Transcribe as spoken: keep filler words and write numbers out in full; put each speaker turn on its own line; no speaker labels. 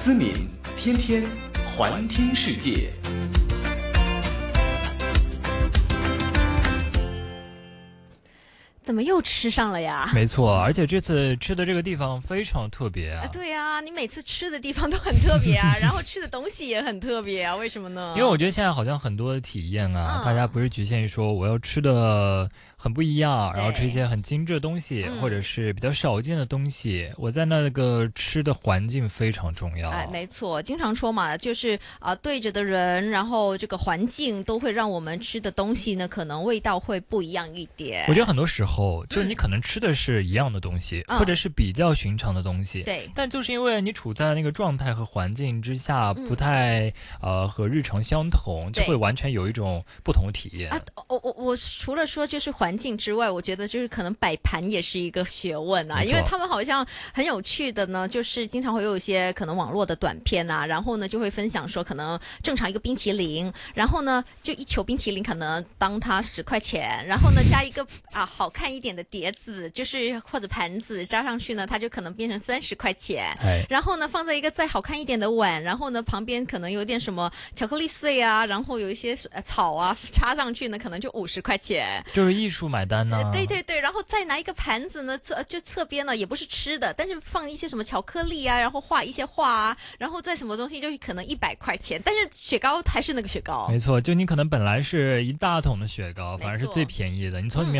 思敏天天环听世界。
怎么又吃上了呀？
没错，而且这次吃的这个地方非常特别啊。
啊对啊，你每次吃的地方都很特别啊，然后吃的东西也很特别啊，为什么呢？
因为我觉得现在好像很多的体验啊，
嗯、
大家不是局限于说我要吃的很不一样，然后吃一些很精致的东西，
嗯、
或者是比较少见的东西。我在那个吃的环境非常重要。
哎，没错，经常说嘛，就是啊、呃，对着的人，然后这个环境都会让我们吃的东西呢，可能味道会不一样一点。
我觉得很多时候，就是你可能吃的是一样的东西，
嗯、
或者是比较寻常的东西，
对，
但就是因为你处在那个状态和环境之下，
嗯、
不太呃和日常相同，就会完全有一种不同的体验。
啊，我我我除了说就是环境之外，我觉得就是可能摆盘也是一个学问啊，因为他们好像很有趣的呢，就是经常会有一些可能网络的短片啊，然后呢就会分享说，可能正常一个冰淇淋，然后呢就一球冰淇淋可能当它十块钱，然后呢加一个啊好看一点的碟子，就是或者盘子加上去呢，它就可能变成三十块钱，
哎，
然后呢放在一个再好看一点的碗，然后呢旁边可能有点什么巧克力碎啊，然后有一些草啊插上去呢，可能就五十块钱，
就是艺术买单呢、啊
呃。对对对，然后再拿一个盘子呢，侧就侧边呢也不是吃的，但是放一些什么巧克力啊，然后画一些画啊，然后再什么东西就是可能一百块钱，但是雪糕还是那个雪糕。
没错，就你可能本来是一大桶的雪糕，反而是最便宜的，你从里面